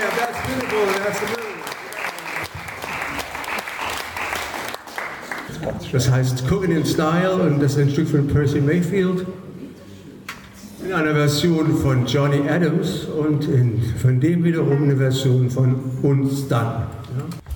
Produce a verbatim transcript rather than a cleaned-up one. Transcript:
Yeah, that's beautiful. That's das heißt Cooking in Style und das ist ein Stück von Percy Mayfield in einer Version von Johnny Adams und in, von dem wiederum eine Version von Uns dann. Ja?